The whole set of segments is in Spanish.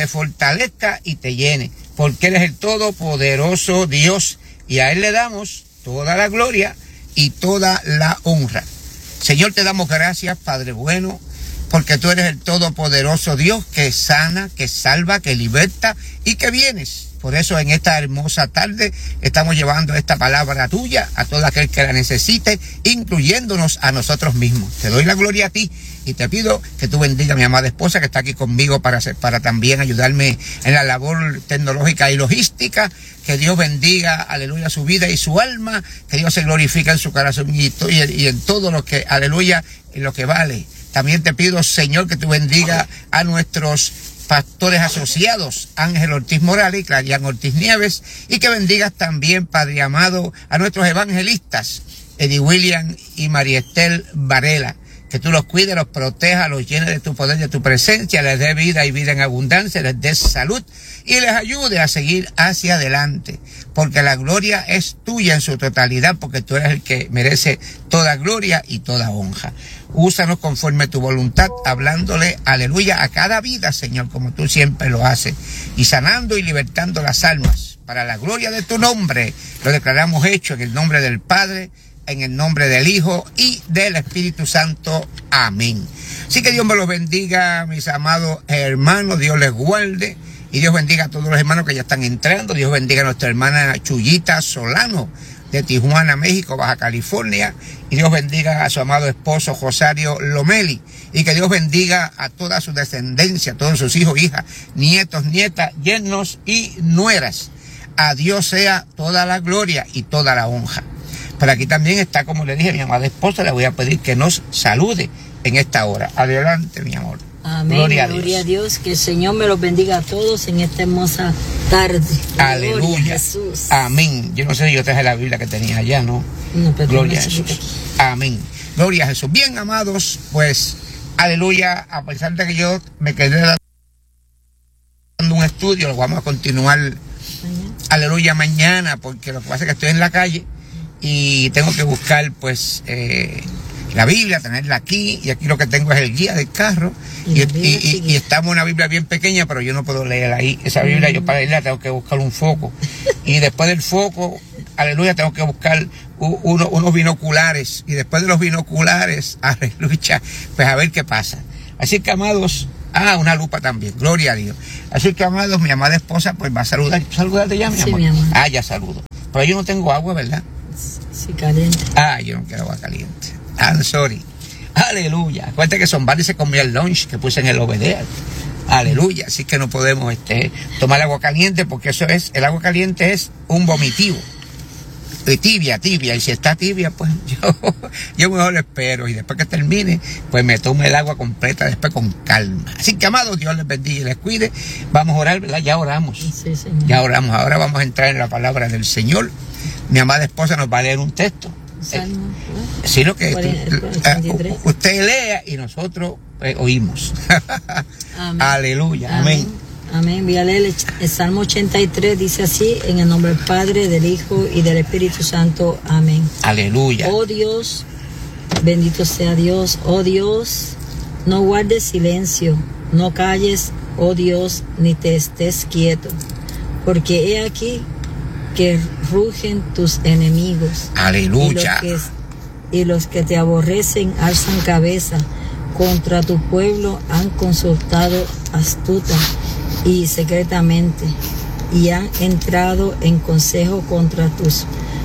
te fortalezca y te llene, porque Él es el todopoderoso Dios y a Él le damos toda la gloria y toda la honra. Señor, te damos gracias, Padre bueno, porque tú eres el todopoderoso Dios que sana, que salva, que liberta y que vienes. Por eso en esta hermosa tarde estamos llevando esta palabra tuya a todo aquel que la necesite, incluyéndonos a nosotros mismos. Te doy la gloria a ti y te pido que tú bendiga a mi amada esposa que está aquí conmigo para también ayudarme en la labor tecnológica y logística. Que Dios bendiga, aleluya, su vida y su alma. Que Dios se glorifique en su corazón y en todo lo que, aleluya, en lo que vale. También te pido, Señor, que tú bendiga a nuestros pastores asociados, Ángel Ortiz Morales y Clarian Ortiz Nieves, y que bendigas también, Padre amado, a nuestros evangelistas, Eddie William y María Estel Varela. Que tú los cuides, los protejas, los llenes de tu poder, de tu presencia, les dé vida y vida en abundancia, les dé salud y les ayude a seguir hacia adelante. Porque la gloria es tuya en su totalidad, porque tú eres el que merece toda gloria y toda honra. Úsanos conforme a tu voluntad, hablándole, aleluya, a cada vida, Señor, como tú siempre lo haces, y sanando y libertando las almas. Para la gloria de tu nombre, lo declaramos hecho en el nombre del Padre, en el nombre del Hijo y del Espíritu Santo. Amén. Así que Dios me los bendiga, mis amados hermanos. Dios les guarde. Y Dios bendiga a todos los hermanos que ya están entrando. Dios bendiga a nuestra hermana Chuyita Solano, de Tijuana, México, Baja California. Y Dios bendiga a su amado esposo Rosario Lomeli. Y que Dios bendiga a toda su descendencia, a todos sus hijos, hijas, nietos, nietas, yernos y nueras. A Dios sea toda la gloria y toda la honra. Pero aquí también está, como le dije, mi amada esposa, le voy a pedir que nos salude en esta hora. Adelante, mi amor. Amén. Gloria a Dios. Que el Señor me los bendiga a todos en esta hermosa tarde. Aleluya. Gloria a Jesús. Amén. Yo no sé, yo traje la Biblia que tenía allá, ¿no? No, pero gloria a Jesús. Amén. Gloria a Jesús. Bien, amados, pues, aleluya. A pesar de que yo me quedé dando un estudio, lo vamos a continuar, aleluya, mañana, porque lo que pasa es que estoy en la calle y tengo que buscar, pues, la Biblia, tenerla aquí, y aquí lo que tengo es el guía del carro, y estamos en una Biblia bien pequeña, pero yo no puedo leer ahí. Esa Biblia, yo para leerla tengo que buscar un foco, y después del foco, aleluya, tengo que buscar unos binoculares, y después de los binoculares, aleluya, pues a ver qué pasa. Así que, amados, una lupa también, gloria a Dios. Así que, amados, mi amada esposa, pues va a saludar. ¿Saludarte ya, mi amor? Mi amor. Ya saludo. Pero yo no tengo agua, ¿verdad? Sí, caliente. Yo no quiero agua caliente. I'm sorry. Aleluya. Acuérdate que Sombari se comió el lunch que puse en el OBD. Aleluya. Así que no podemos tomar agua caliente, porque el agua caliente es un vomitivo. Y tibia. Y si está tibia, pues yo mejor lo espero. Y después que termine, pues me tomo el agua completa después con calma. Así que, amados, Dios les bendiga y les cuide. Vamos a orar, ¿verdad? Ya oramos. Sí, Señor. Ya oramos. Ahora vamos a entrar en la palabra del Señor. Mi amada esposa nos va a leer un texto. Salmo, sí, lo que 83. Usted lea y nosotros oímos. Amén. Aleluya. Amén. Amén. Voy a leer el Salmo 83, dice así: en el nombre del Padre, del Hijo y del Espíritu Santo. Amén. Aleluya. Oh Dios, bendito sea Dios. Oh Dios, no guardes silencio, no calles, oh Dios, ni te estés quieto, porque he aquí que rugen tus enemigos. Aleluya. Y los que te aborrecen alzan cabeza. Contra tu pueblo han consultado astuta y secretamente, y han entrado en consejo contra tus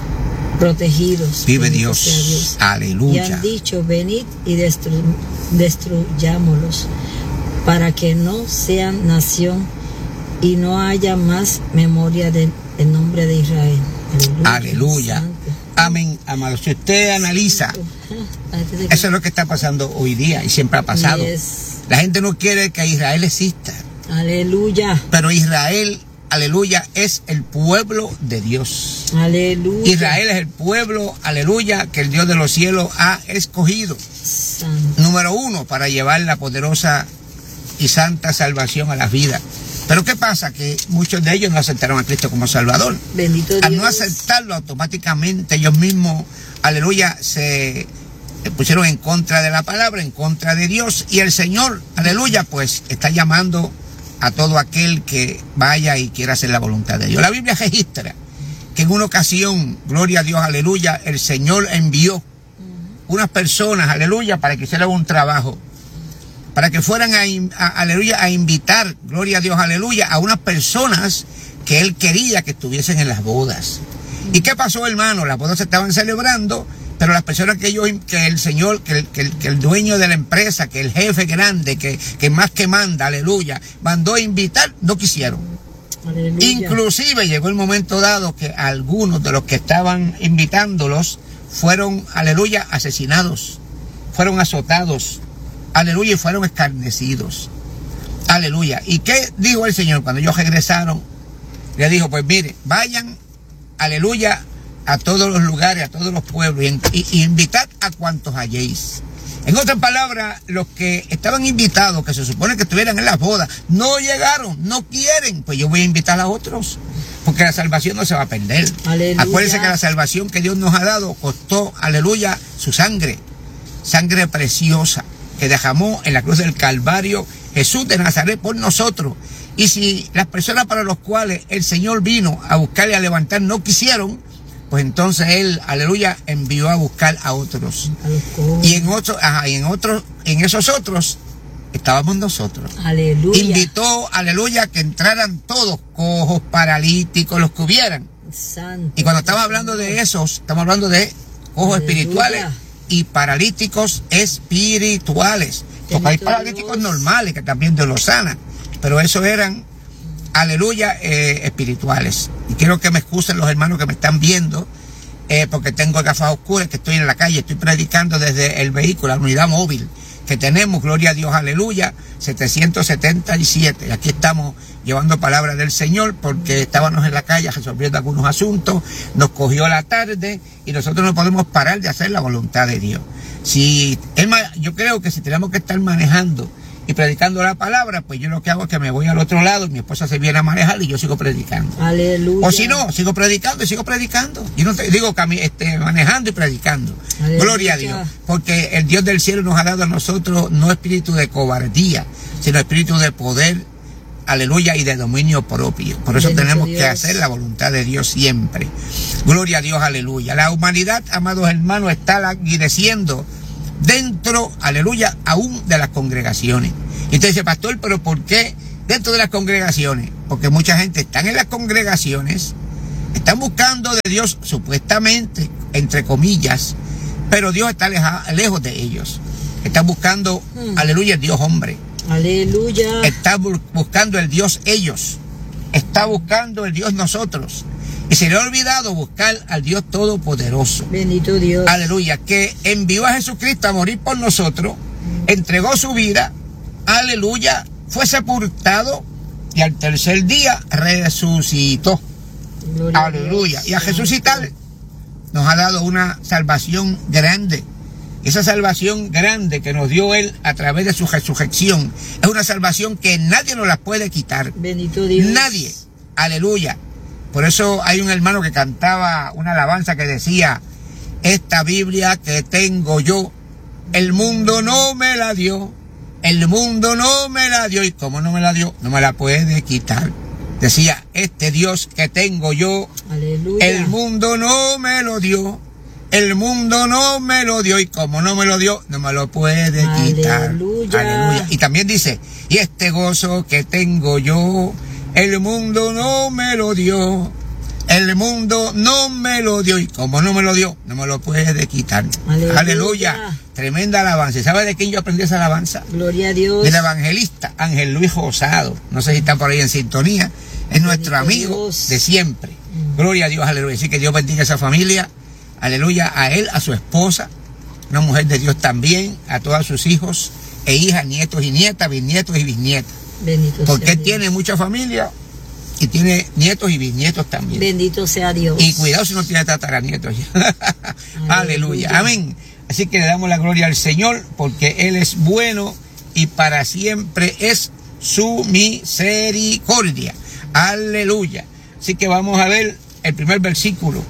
protegidos. Vive Dios. Aleluya. Y han dicho: venid y destruyámoslos, para que no sean nación y no haya más memoria del nombre de Israel. Aleluya. Amén, amado. Si usted analiza, eso es lo que está pasando hoy día y siempre ha pasado. La gente no quiere que Israel exista. Aleluya. Pero Israel, aleluya, es el pueblo de Dios. Aleluya. Israel es el pueblo, aleluya, que el Dios de los cielos ha escogido. Santo. Número 1, para llevar la poderosa y santa salvación a las vidas. Pero ¿qué pasa? Que muchos de ellos no aceptaron a Cristo como Salvador. Bendito Dios. Al no aceptarlo, automáticamente ellos mismos, aleluya, se pusieron en contra de la palabra, en contra de Dios. Y el Señor, aleluya, pues está llamando a todo aquel que vaya y quiera hacer la voluntad de Dios. La Biblia registra que en una ocasión, gloria a Dios, aleluya, el Señor envió unas personas, aleluya, para que hicieran un trabajo, para que fueran aleluya, a invitar, gloria a Dios, aleluya, a unas personas que Él quería que estuviesen en las bodas. ¿Y qué pasó, hermano? Las bodas se estaban celebrando, pero las personas que el Señor, que el dueño de la empresa, que el jefe grande, que más que manda, aleluya, mandó a invitar, no quisieron. Aleluya. Inclusive llegó el momento dado que algunos de los que estaban invitándolos fueron, aleluya, asesinados, fueron azotados, aleluya, y fueron escarnecidos. Aleluya. ¿Y qué dijo el Señor cuando ellos regresaron? Le dijo, pues mire, vayan, aleluya, a todos los lugares, a todos los pueblos, y invitad a cuantos halléis. En otras palabras, los que estaban invitados, que se supone que estuvieran en las bodas, no llegaron, no quieren, pues yo voy a invitar a otros, porque la salvación no se va a perder. Aleluya. Acuérdense que la salvación que Dios nos ha dado costó, aleluya, su sangre, sangre preciosa, que derramó en la cruz del Calvario Jesús de Nazaret por nosotros. Y si las personas para las cuales el Señor vino a buscar y a levantar no quisieron, pues entonces Él, aleluya, envió a buscar a otros. Y en esos otros estábamos nosotros. Aleluya. Invitó, aleluya, que entraran todos, cojos, paralíticos, los que hubieran. Santo. Y cuando estamos hablando de esos, estamos hablando de cojos espirituales y paralíticos espirituales. Porque hay paralíticos normales que también Dios los sana, pero esos eran, aleluya, espirituales. Y quiero que me excusen los hermanos que me están viendo, porque tengo gafas oscuras, que estoy en la calle, estoy predicando desde el vehículo, la unidad móvil que tenemos, gloria a Dios, aleluya, 777. Y aquí estamos llevando palabras del Señor, porque estábamos en la calle resolviendo algunos asuntos, nos cogió la tarde y nosotros no podemos parar de hacer la voluntad de Dios. Yo creo que si tenemos que estar manejando y predicando la palabra, pues yo lo que hago es que me voy al otro lado, mi esposa se viene a manejar y yo sigo predicando. Aleluya. O si no, sigo predicando y sigo predicando. Yo no te digo manejando y predicando. Aleluya. Gloria a Dios. Porque el Dios del cielo nos ha dado a nosotros no espíritu de cobardía, sino espíritu de poder, aleluya, y de dominio propio. Por eso tenemos que hacer la voluntad de Dios siempre. Gloria a Dios, aleluya. La humanidad, amados hermanos, está languideciendo dentro, aleluya, aún de las congregaciones. Y usted dice, pastor, pero ¿por qué dentro de las congregaciones? Porque mucha gente está en las congregaciones, están buscando de Dios supuestamente, entre comillas, pero Dios está lejos de ellos. Están buscando, aleluya, el Dios hombre. Aleluya. Está buscando el Dios ellos. Está buscando el Dios nosotros. Y se le ha olvidado buscar al Dios Todopoderoso. Bendito Dios. Aleluya. Que envió a Jesucristo a morir por nosotros, entregó su vida, aleluya, fue sepultado y al tercer día resucitó. Gloria, aleluya. Y a resucitar nos ha dado una salvación grande. Esa salvación grande que nos dio Él a través de su resurrección es una salvación que nadie nos la puede quitar. Bendito Dios. Nadie. Aleluya. Por eso hay un hermano que cantaba una alabanza que decía, esta Biblia que tengo yo, el mundo no me la dio, el mundo no me la dio, y como no me la dio, no me la puede quitar. Decía, este Dios que tengo yo, aleluya, el mundo no me lo dio, el mundo no me lo dio, y como no me lo dio, no me lo puede quitar. Aleluya. Aleluya. Y también dice, y este gozo que tengo yo, el mundo no me lo dio, el mundo no me lo dio, y como no me lo dio, no me lo puede quitar. Aleluya. Aleluya. Tremenda alabanza. ¿Sabe de quién yo aprendí esa alabanza? Gloria a Dios. Del evangelista Ángel Luis Rosado. No sé si están por ahí en sintonía. Es nuestro amigo de siempre. Gloria a Dios, aleluya. Así que Dios bendiga a esa familia. Aleluya. A él, a su esposa, una mujer de Dios también, a todos sus hijos e hijas, nietos y nietas, bisnietos y bisnietas. Bendito porque sea él Dios. Tiene mucha familia y tiene nietos y bisnietos también. Bendito sea Dios. Y cuidado si no tiene tataranietos. Aleluya. Amén. Así que le damos la gloria al Señor porque Él es bueno y para siempre es su misericordia. Aleluya. Así que vamos a ver el primer versículo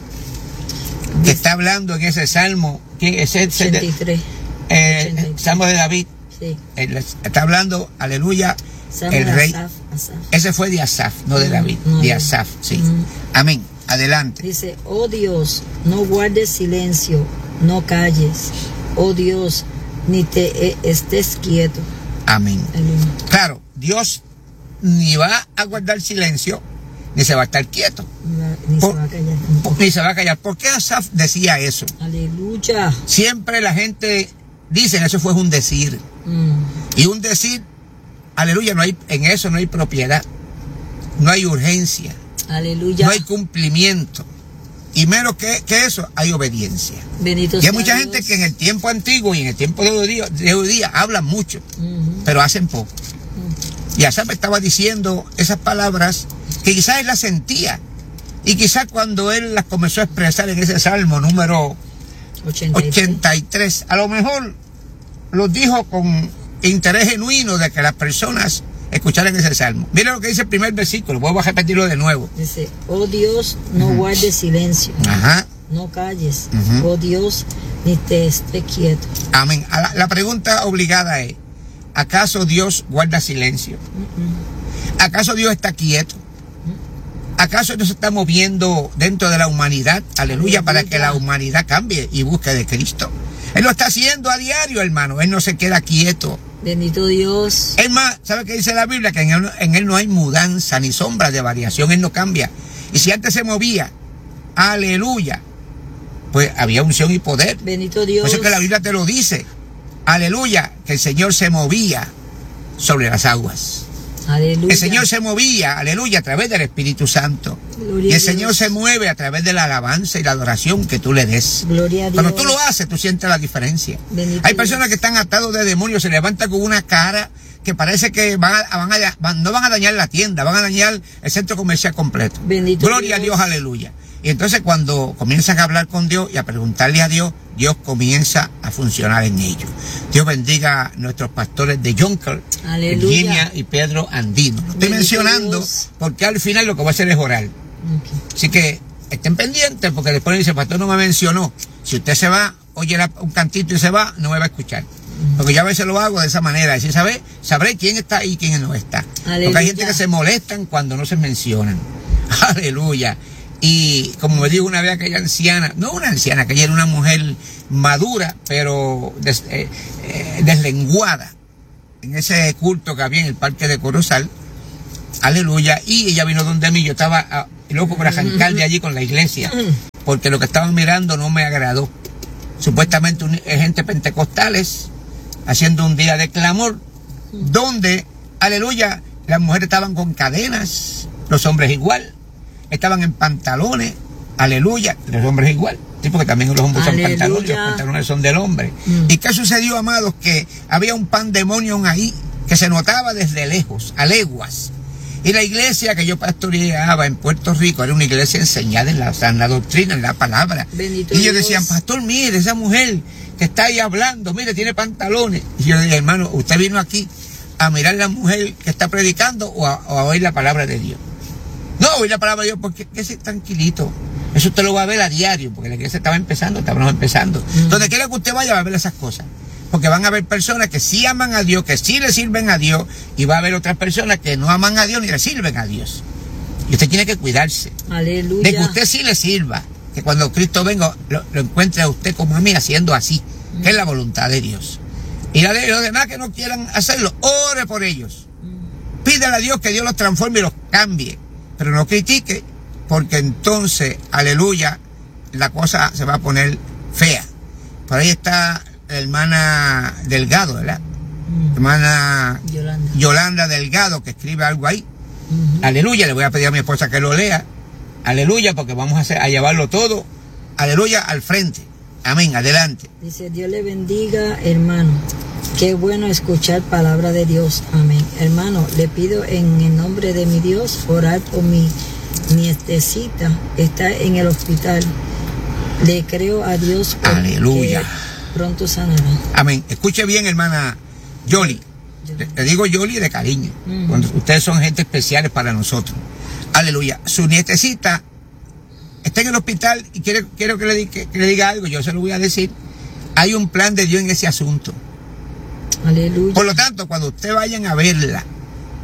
que está hablando en ese salmo. Que es el 83. Salmo de David. Sí. Está hablando, aleluya, el rey. Asaf. Ese fue de Asaf, no de David, de Asaf, sí. Amén. Adelante. Dice, oh Dios, no guardes silencio, no calles. Oh Dios, ni te estés quieto. Amén. Claro, Dios ni va a guardar silencio, ni se va a estar quieto. Ni se va a callar. Ni se va a callar. ¿Por qué Asaf decía eso? Aleluya. Siempre la gente dice, eso fue un decir. Y un decir, aleluya, en eso no hay propiedad, no hay urgencia, aleluya, no hay cumplimiento. Y menos que eso, hay obediencia. Bendito y hay mucha gente que en el tiempo antiguo y en el tiempo de hoy día hablan mucho, pero hacen poco. Y Asaf estaba diciendo esas palabras que quizás él las sentía. Y quizás cuando él las comenzó a expresar en ese salmo número 83, a lo mejor los dijo con interés genuino de que las personas escucharan ese salmo. Mira lo que dice el primer versículo, vuelvo a repetirlo de nuevo. Dice, oh Dios, no guardes silencio, no calles, oh Dios, ni te estés quieto. Amén. La pregunta obligada es, ¿acaso Dios guarda silencio? ¿Acaso Dios está quieto? ¿Acaso Dios se está moviendo dentro de la humanidad? Aleluya, para que la humanidad cambie y busque de Cristo. Él lo está haciendo a diario, hermano. Él no se queda quieto. Bendito Dios. Es más, ¿sabe qué dice la Biblia? Que en él no hay mudanza ni sombra de variación. Él no cambia. Y si antes se movía, aleluya, pues había unción y poder. Bendito Dios. Por eso que la Biblia te lo dice. Aleluya, que el Señor se movía sobre las aguas. Aleluya. El Señor se movía, aleluya, a través del Espíritu Santo. Gloria y el Señor se mueve a través de la alabanza y la adoración que tú le des. Gloria a Dios. Cuando tú lo haces, tú sientes la diferencia. Bendito Hay personas que están atados de demonios, se levantan con una cara que parece que no van a dañar la tienda, van a dañar el centro comercial completo. Bendito Gloria a Dios, aleluya. Y entonces cuando comienzan a hablar con Dios y a preguntarle a Dios, Dios comienza a funcionar en ellos. Dios bendiga a nuestros pastores de Yonker, Virginia y Pedro Andino. Lo estoy mencionando Dios, porque al final lo que voy a hacer es orar. Así que estén pendientes porque después dice, pastor no me mencionó. Si usted se va, oye un cantito y se va, no me va a escuchar. Porque yo a veces lo hago de esa manera. Decir, sabré quién está ahí y quién no está. Aleluya. Porque hay gente que se molestan cuando no se mencionan. Aleluya. Y como me dijo una vez aquella anciana, no una anciana, que ella era una mujer madura, pero deslenguada, en ese culto que había en el Parque de Corozal, aleluya, y ella vino donde mí, yo estaba loco por arrancar de allí con la iglesia, porque lo que estaban mirando no me agradó. Supuestamente gente pentecostales, haciendo un día de clamor, donde, aleluya, las mujeres estaban con cadenas, los hombres igual. Estaban en pantalones, aleluya, los hombres igual, sí, porque también los hombres usan pantalones, los pantalones son del hombre. ¿Y qué sucedió, amados? Que había un pandemonium ahí que se notaba desde lejos, a leguas. Y la iglesia que yo pastoreaba en Puerto Rico era una iglesia enseñada en la sana doctrina, en la palabra. Bendito y ellos Dios. decían, pastor, mire, esa mujer que está ahí hablando, mire, tiene pantalones. Y yo le dije, hermano, ¿usted vino aquí a mirar a la mujer que está predicando o a oír la palabra de Dios? No, oír la palabra de Dios, porque ese tranquilito. Eso usted lo va a ver a diario, porque la iglesia estábamos empezando. Donde quiera que usted vaya va a ver esas cosas. Porque van a haber personas que sí aman a Dios, que sí le sirven a Dios, y va a haber otras personas que no aman a Dios ni le sirven a Dios. Y usted tiene que cuidarse. Aleluya. De que usted sí le sirva. Que cuando Cristo venga, lo encuentre a usted como a mí haciendo así. Que es la voluntad de Dios. Y la de los demás que no quieran hacerlo, ore por ellos. Pídale a Dios que Dios los transforme y los cambie. Pero no critique, porque entonces, aleluya, la cosa se va a poner fea. Por ahí está la hermana Delgado, ¿verdad? Hermana Yolanda Delgado, que escribe algo ahí. Aleluya, le voy a pedir a mi esposa que lo lea. Aleluya, porque vamos a llevarlo todo, aleluya, al frente. Amén, adelante. Dice, Dios le bendiga, hermano. Qué bueno escuchar palabra de Dios. Amén. Hermano, le pido en el nombre de mi Dios, orar por mi nietecita. Está en el hospital. Le creo a Dios. Aleluya. Pronto sanará. Amén. Escuche bien, hermana Yoli. Le digo Yoli de cariño. Cuando ustedes son gente especiales para nosotros. Aleluya. Su nietecita está en el hospital y quiero que le diga algo. Yo se lo voy a decir. Hay un plan de Dios en ese asunto. Aleluya. Por lo tanto, cuando ustedes vayan a verla,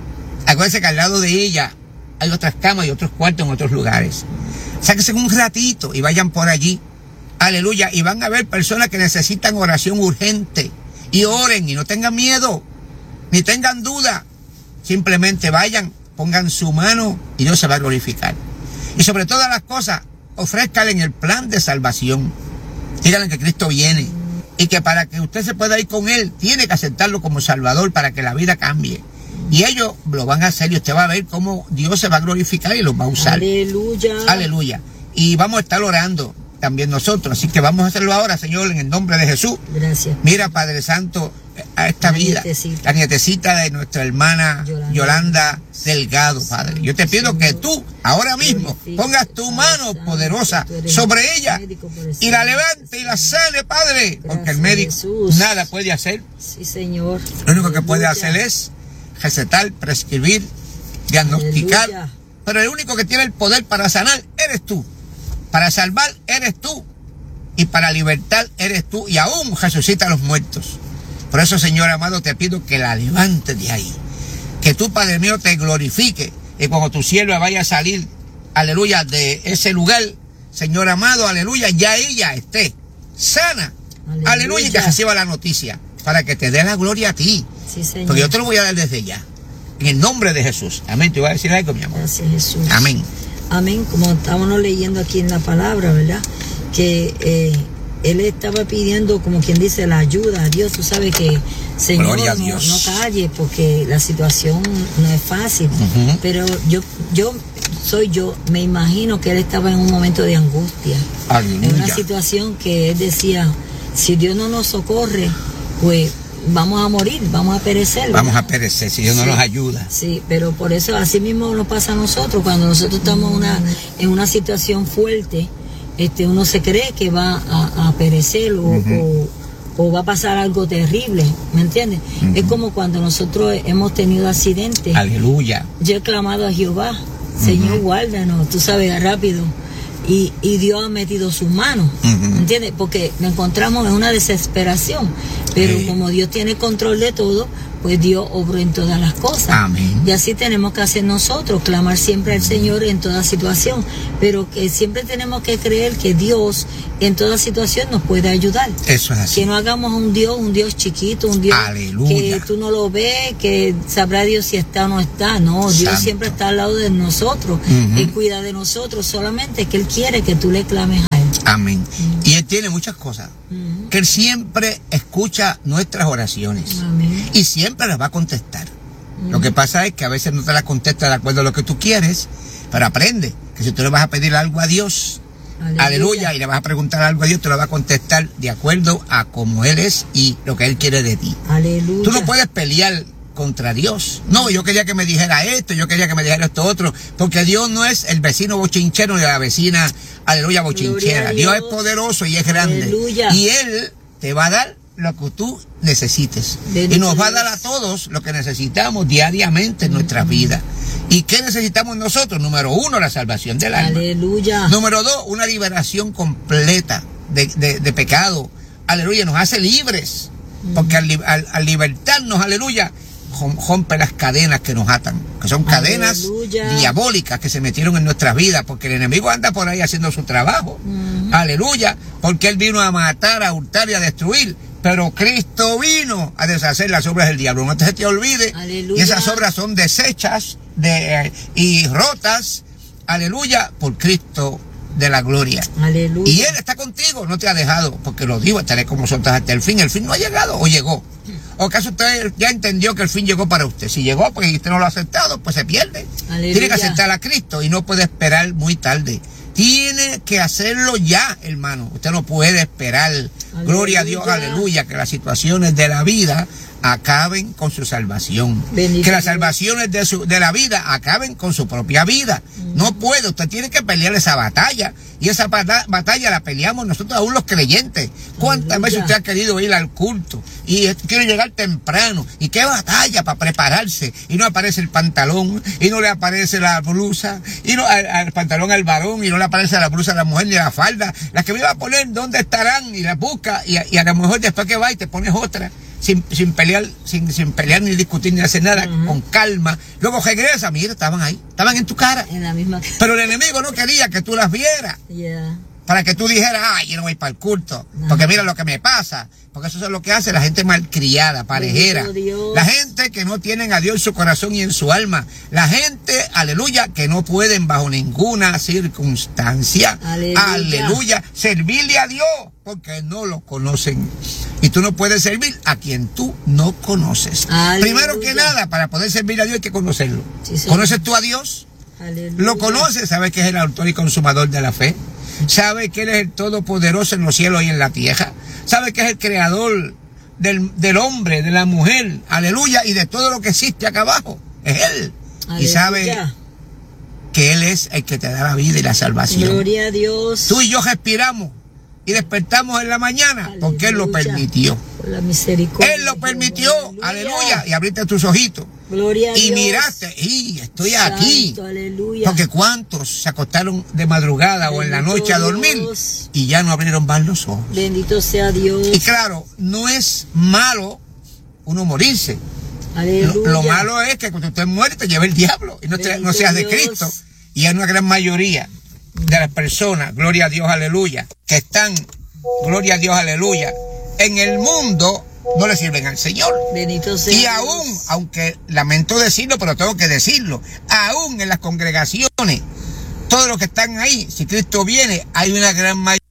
Acuérdense que al lado de ella hay otras camas y otros cuartos en otros lugares. Sáquense un ratito y vayan por allí. Aleluya. Y van a ver personas que necesitan oración urgente. Y oren y no tengan miedo, ni tengan duda. Simplemente vayan, pongan su mano y Dios se va a glorificar. Y sobre todas las cosas, ofrézcanle en el plan de salvación. Díganle que Cristo viene y que para que usted se pueda ir con Él, tiene que aceptarlo como Salvador para que la vida cambie. Y ellos lo van a hacer y usted va a ver cómo Dios se va a glorificar y los va a usar. Aleluya. Aleluya. Y vamos a estar orando también nosotros. Así que vamos a hacerlo ahora, Señor, en el nombre de Jesús. Gracias. Mira, Padre Santo, a esta vida, la nietecita de nuestra hermana Yolanda Delgado, Padre. Yo te pido que tú, ahora mismo, pongas tu mano poderosa sobre ella y la levante y la sane, Padre. Porque el médico nada puede hacer. Sí, Señor. Lo único que puede hacer es recetar, prescribir, diagnosticar. Pero el único que tiene el poder para sanar eres tú. Para salvar eres tú. Y para libertar eres tú. Y aún resucita a los muertos. Por eso, Señor amado, te pido que la levantes de ahí. Que tú, Padre mío, te glorifique. Y cuando tu sierva vaya a salir, aleluya, de ese lugar, Señor amado, aleluya, ya ella esté sana. Aleluya, y que reciba la noticia. Para que te dé la gloria a ti. Sí, Señor. Porque yo te lo voy a dar desde ya. En el nombre de Jesús. Amén. Te iba a decir algo, mi amor. Gracias, Jesús. Amén. Amén. Como estábamos leyendo aquí en la palabra, ¿verdad? Que él estaba pidiendo, como quien dice, la ayuda a Dios. Tú sabes que, Señor, no calle, porque la situación no es fácil. Pero yo me imagino que él estaba en un momento de angustia. Aleluya. En una situación que él decía, si Dios no nos socorre, pues vamos a morir, vamos a perecer, ¿verdad? Vamos a perecer si Dios no nos ayuda. Sí, pero por eso así mismo nos pasa a nosotros. Cuando nosotros estamos en una situación fuerte, uno se cree que va a perecer o va a pasar algo terrible, ¿me entiendes? Es como cuando nosotros hemos tenido accidentes. Aleluya. Yo he clamado a Jehová, Señor, guárdanos, tú sabes, rápido. Y Dios ha metido sus manos, ¿me entiendes? Porque nos encontramos en una desesperación, pero como Dios tiene control de todo, pues Dios obró en todas las cosas. Amén. Y así tenemos que hacer nosotros, clamar siempre al Señor en toda situación, pero que siempre tenemos que creer que Dios en toda situación nos puede ayudar. Eso es así. Que no hagamos un Dios chiquito, un Dios que tú no lo ves, que sabrá Dios si está o no está. No, Dios Santo. siempre está al lado de nosotros. Él cuida de nosotros, solamente que Él quiere que tú le clames a Él. Amén. Y Él tiene muchas cosas. Que Él siempre escucha nuestras oraciones. Amén. Y siempre las va a contestar. Lo que pasa es que a veces no te las contesta de acuerdo a lo que tú quieres, pero aprende que si tú le vas a pedir algo a Dios, aleluya, y le vas a preguntar algo a Dios, te lo va a contestar de acuerdo a cómo Él es y lo que Él quiere de ti. Aleluya. Tú no puedes pelear contra Dios. No, yo quería que me dijera esto, yo quería que me dijera esto otro, porque Dios no es el vecino bochinchero ni la vecina, aleluya, bochinchera. Dios es poderoso y es grande. Aleluya. Y Él te va a dar lo que tú necesites. Bendito y nos va a Dios. dar a todos lo que necesitamos diariamente en nuestras vidas. ¿Y qué necesitamos nosotros? Número 1, la salvación del alma. Aleluya. Número 2, una liberación completa de pecado. Aleluya, nos hace libres. Porque al libertarnos, aleluya, rompe las cadenas que nos atan, que son cadenas diabólicas que se metieron en nuestras vidas, porque el enemigo anda por ahí haciendo su trabajo. Aleluya, porque Él vino a matar, a hurtar y a destruir, pero Cristo vino a deshacer las obras del diablo. No se te olvide. Aleluya. Y esas obras son deshechas y rotas, aleluya, por Cristo de la gloria. Aleluya. Y Él está contigo, no te ha dejado, porque lo digo, estaré con vosotros hasta el fin. El fin no ha llegado o llegó. ¿O acaso usted ya entendió que el fin llegó para usted? Si llegó, pues usted no lo ha aceptado, pues se pierde. Aleluya. Tiene que aceptar a Cristo y no puede esperar muy tarde. Tiene que hacerlo ya, hermano. Usted no puede esperar. Aleluya. Gloria a Dios, aleluya, que las situaciones de la vida acaben con su salvación. Bendito que las Dios. salvaciones de la vida acaben con su propia vida. No puede, usted tiene que pelear esa batalla. Y esa batalla la peleamos nosotros aún los creyentes. ¿Cuántas veces usted ha querido ir al culto y quiere llegar temprano? ¿Y qué batalla para prepararse? Y no aparece el pantalón, y no le aparece la blusa, y no al pantalón al varón, y no le aparece la blusa a la mujer ni la falda. Las que me iba a poner, ¿dónde estarán? Y las busca, y a lo mejor después que va y te pones otra. sin pelear ni discutir ni hacer nada, con calma. Luego regresa, mira, estaban ahí, estaban en tu cara. En la misma. Pero el enemigo no quería que tú las vieras. Para que tú dijeras, ay, yo no voy para el culto, porque mira lo que me pasa. Porque eso es lo que hace la gente malcriada, parejera. La gente que no tienen a Dios en su corazón y en su alma. La gente, aleluya, que no pueden bajo ninguna circunstancia, aleluya, servirle a Dios, porque no lo conocen. Y tú no puedes servir a quien tú no conoces. Aleluya. Primero que nada, para poder servir a Dios hay que conocerlo. Sí, ¿conoces tú a Dios? Aleluya. ¿Lo conoces? ¿Sabes que es el autor y consumador de la fe? ¿Sabe que Él es el Todopoderoso en los cielos y en la tierra? ¿Sabe que es el creador del hombre, de la mujer? Aleluya. Y de todo lo que existe acá abajo. Es Él. Aleluya. Y sabe que Él es el que te da la vida y la salvación. Gloria a Dios. Tú y yo respiramos y despertamos en la mañana. Aleluya. Porque Él lo permitió. Por la misericordia. Él lo permitió. Aleluya. Y abriste tus ojitos. Gloria a Dios. Y miraste, y estoy Santo, aquí. Aleluya. Porque cuántos se acostaron de madrugada o en la noche a dormir y ya no abrieron más los ojos. Bendito sea Dios. Y claro, no es malo uno morirse. Aleluya. Lo malo es que cuando usted muere te lleva el diablo y no seas de Cristo. Y hay una gran mayoría de las personas, gloria a Dios, aleluya, que están, gloria a Dios, aleluya, en el mundo. No le sirven al Señor. Bendito sea y aún, Dios. Aunque lamento decirlo, pero tengo que decirlo, aún en las congregaciones, todos los que están ahí, si Cristo viene, hay una gran mayoría